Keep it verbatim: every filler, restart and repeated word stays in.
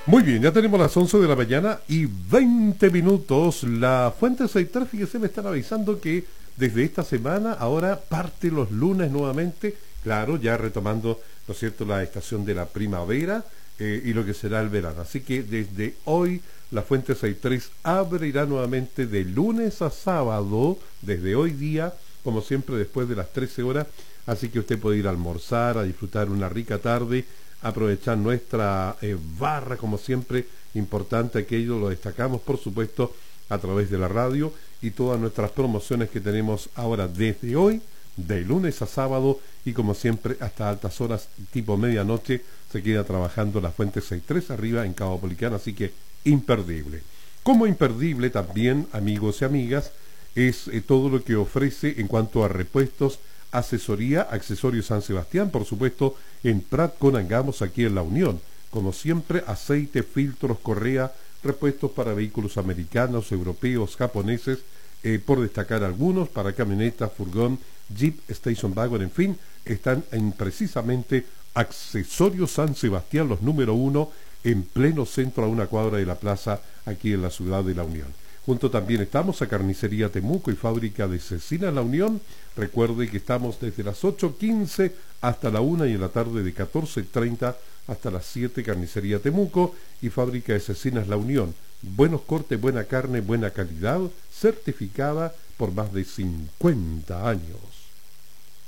Muy bien, ya tenemos las once de la mañana y veinte minutos. La Fuente sesenta y tres, fíjese, me están avisando que desde esta semana ahora parte los lunes nuevamente, claro, ya retomando, ¿no es cierto?, la estación de la primavera eh, y lo que será el verano. Así que desde hoy la Fuente sesenta y tres abrirá nuevamente de lunes a sábado, desde hoy día, como siempre después de las trece horas, así que usted puede ir a almorzar, a disfrutar una rica tarde, aprovechar nuestra eh, barra, como siempre, importante, aquello lo destacamos, por supuesto, a través de la radio y todas nuestras promociones que tenemos ahora desde hoy, de lunes a sábado, y como siempre, hasta altas horas, tipo medianoche, se queda trabajando la Fuente sesenta y tres arriba en Cabo Policán, así que imperdible. Como imperdible también, amigos y amigas, es eh, todo lo que ofrece en cuanto a repuestos, asesoría, accesorios San Sebastián, por supuesto, en Prat con Angamos, aquí en La Unión. Como siempre, aceite, filtros, correa, repuestos para vehículos americanos, europeos, japoneses, eh, por destacar algunos, para camionetas, furgón, jeep, station wagon, en fin, están en precisamente Accesorios San Sebastián, los número uno, en pleno centro a una cuadra de la plaza, aquí en la ciudad de La Unión. Junto también estamos a Carnicería Temuco y Fábrica de Cecinas La Unión. Recuerde que estamos desde las ocho quince hasta la una y en la tarde de catorce treinta hasta las siete, Carnicería Temuco y Fábrica de Cecinas La Unión. Buenos cortes, buena carne, buena calidad, certificada por más de cincuenta años.